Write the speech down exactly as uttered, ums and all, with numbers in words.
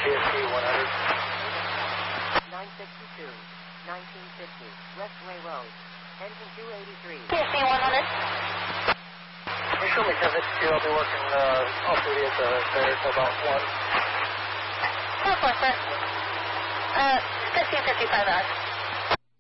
S T one hundred. nine sixty-two, nineteen fifty, Westway Road, engine two eighty-three. P S C one hundred. Can you show me ten fifty-two? I'll be working uh, off duty at the fair until about one. Southwest, sir. Uh, fifteen fifty-five hours.